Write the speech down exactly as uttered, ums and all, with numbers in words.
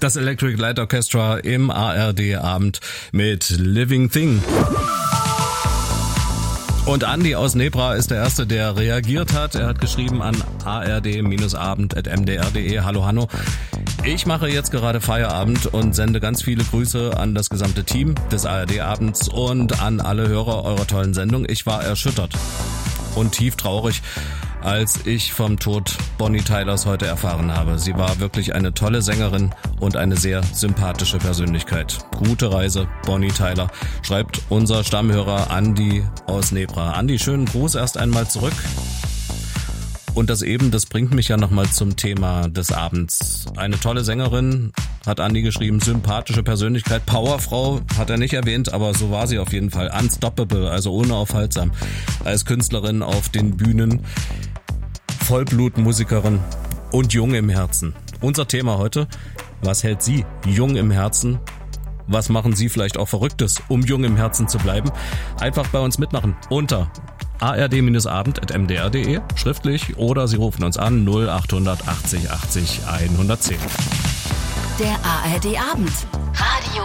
Das Electric Light Orchestra im A R D-Abend mit Living Thing. Und Andi aus Nebra ist der Erste, der reagiert hat. Er hat geschrieben an a r d abend at m d r punkt d e. Hallo Hanno. Ich mache jetzt gerade Feierabend und sende ganz viele Grüße an das gesamte Team des A R D-Abends und an alle Hörer eurer tollen Sendung. Ich war erschüttert und tief traurig, als ich vom Tod Bonnie Tylers heute erfahren habe. Sie war wirklich eine tolle Sängerin und eine sehr sympathische Persönlichkeit. Gute Reise, Bonnie Tyler, schreibt unser Stammhörer Andi aus Nebra. Andi, schönen Gruß erst einmal zurück. Und das eben, das bringt mich ja nochmal zum Thema des Abends. Eine tolle Sängerin, hat Andi geschrieben, sympathische Persönlichkeit, Powerfrau, hat er nicht erwähnt, aber so war sie auf jeden Fall. Unstoppable, also unaufhaltsam. Als Künstlerin auf den Bühnen, Vollblutmusikerin und jung im Herzen. Unser Thema heute, was hält Sie jung im Herzen? Was machen Sie vielleicht auch Verrücktes, um jung im Herzen zu bleiben? Einfach bei uns mitmachen unter a r d abend at m d r punkt d e, schriftlich, oder Sie rufen uns an null acht achtzig achtzig hundertzehn. Der A R D-Abend. Radio